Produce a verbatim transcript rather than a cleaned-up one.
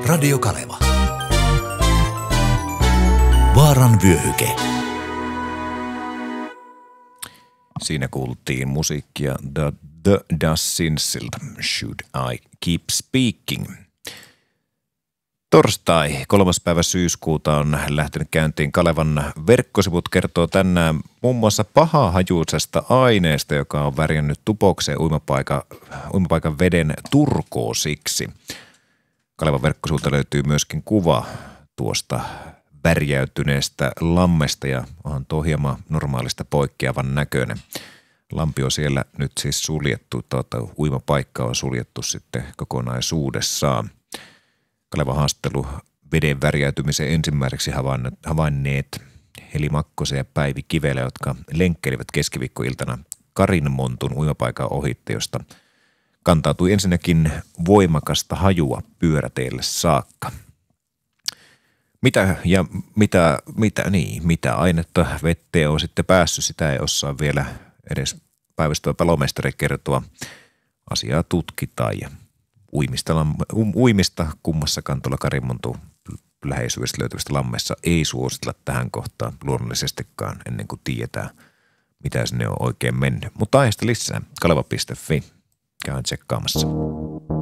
Radio Kaleva. Vaaran vyöhyke. Siinä kuultiin musiikkia The, The Dussinsilta, Should I Keep Speaking. Torstai, kolmas päivä syyskuuta on lähtenyt käyntiin. Kalevan verkkosivut kertoo tänään muun muassa pahahajuisesta aineesta, joka on värjännyt tupokseen uimapaikan, uimapaikan veden turkoosiksi. Kalevan verkkosivulta löytyy myöskin kuva tuosta värjäytyneestä lammesta ja onhan tuo hieman normaalista poikkeavan näköinen. Lampi on siellä nyt siis suljettu, tuota, uimapaikka on suljettu sitten kokonaisuudessaan. Kalevan haastattelu veden värjäytymisen ensimmäiseksi havainneet Heli Makkosen ja Päivi Kivelä, jotka lenkkelivät keskiviikkoiltana Karinmontun uimapaikan ohitte, josta kantautui ensinnäkin voimakasta hajua pyöräteille saakka. Mitä ja mitä, mitä, niin, mitä ainetta vetteen on sitten päässyt, sitä ei osaa vielä edes päivystävä palomestari kertoa. Asiaa tutkitaan ja uimista, uimista kummassakaan tuolla Karinmontun läheisyydestä löytyvistä lammessa ei suositella tähän kohtaan luonnollisestikaan ennen kuin tiedetään, mitä sinne on oikein mennyt. Mutta aiheesta lisää kaleva piste fi. Käyn tsekkaamassa.